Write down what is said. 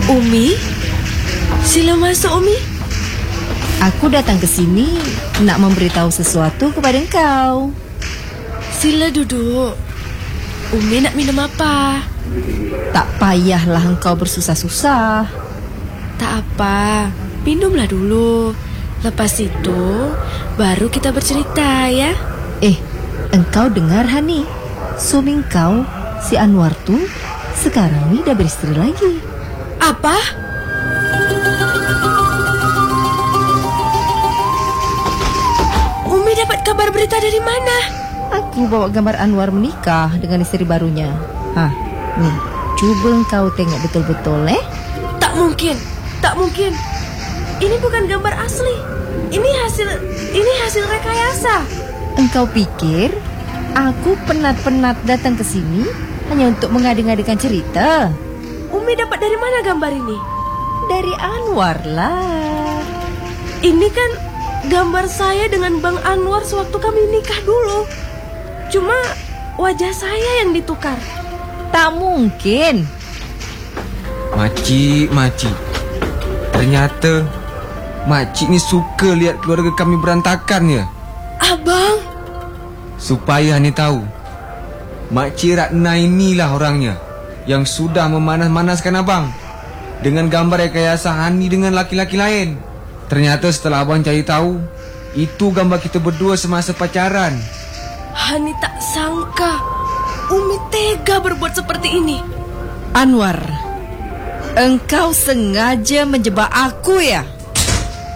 Umi? Sila masuk, Umi. Aku datang ke sini nak memberitahu sesuatu kepada engkau. Sila duduk. Umi nak minum apa? Tak payahlah engkau bersusah-susah. Tak apa, minumlah dulu. Lepas itu baru kita bercerita ya. Engkau dengar Hani, suami engkau si Anwar tuh sekarang ni dah beristri lagi. Apa? Umi dapat kabar berita dari mana? Aku bawa gambar Anwar menikah dengan istri barunya. Nih, cuba engkau tengok betul-betul Tak mungkin, tak mungkin. Ini bukan gambar asli. Ini hasil rekayasa. Engkau pikir aku penat-penat datang ke sini hanya untuk mengadu-ngadukan cerita? Umi dapat dari mana gambar ini? Dari Anwar lah. Ini kan gambar saya dengan Bang Anwar sewaktu kami nikah dulu. Cuma wajah saya yang ditukar. Tak mungkin. Makcik. Ternyata makcik ni suka lihat keluarga kami berantakan ya. Abang, Supaya Hani tahu, Makcik Ratna inilah orangnya yang sudah memanas-manaskan abang dengan gambar rekayasa Hani dengan laki-laki lain. Ternyata setelah abang cari tahu, itu gambar kita berdua semasa pacaran. Hani tak sangka Umi tega berbuat seperti ini. Anwar, engkau sengaja menjebak aku ya?